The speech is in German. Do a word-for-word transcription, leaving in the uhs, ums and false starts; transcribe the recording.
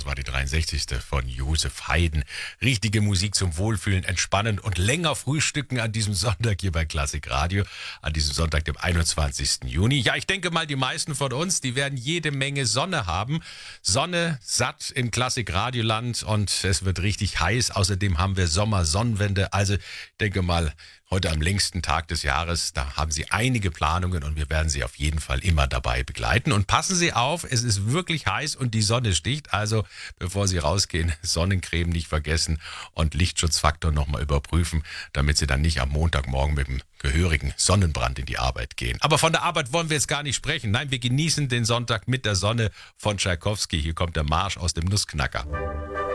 war die dreiundsechzigste von Josef Haydn. Richtige Musik zum Wohlfühlen, Entspannen und länger frühstücken an diesem Sonntag hier bei Klassik Radio. An diesem Sonntag, dem einundzwanzigsten Juni. Ja, ich denke mal, die meisten von uns, die werden jede Menge Sonne haben. Sonne satt in Klassik Radioland und es wird richtig heiß. Außerdem haben wir Sommer-Sonnenwende. Also ich denke mal, heute am längsten Tag des Jahres, da haben Sie einige Planungen und wir werden Sie auf jeden Fall immer dabei begleiten. Und passen Sie auf, es ist wirklich heiß und die Sonne sticht. Also bevor Sie rausgehen, Sonnencreme nicht vergessen und Lichtschutzfaktor nochmal überprüfen, damit Sie dann nicht am Montagmorgen mit dem gehörigen Sonnenbrand in die Arbeit gehen. Aber von der Arbeit wollen wir jetzt gar nicht sprechen. Nein, wir genießen den Sonntag mit der Sonne von Tschaikowski. Hier kommt der Marsch aus dem Nussknacker.